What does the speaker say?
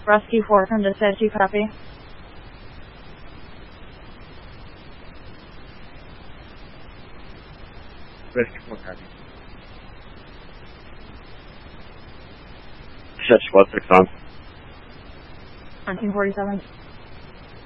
Rescue 4 from the set, you copy? Rescue 4 copy. Set squad 6 on. 1947.